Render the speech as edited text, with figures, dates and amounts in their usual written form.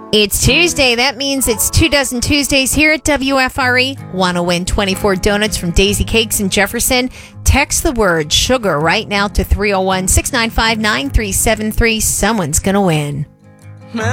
It's Tuesday. That means it's 24 Tuesdays here at WFRE. Want to win 24 donuts from Daisy Cakes in Jefferson? Text the word sugar right now to 301-695-9373. Someone's going to win.